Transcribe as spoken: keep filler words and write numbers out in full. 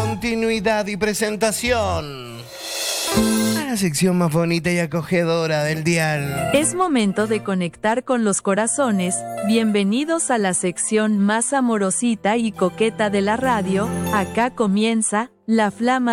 continuidad y presentación a la sección más bonita y acogedora del dial. Es momento de conectar con los corazones. Bienvenidos a la sección más amorosita y coqueta de la radio. Acá comienza La Flama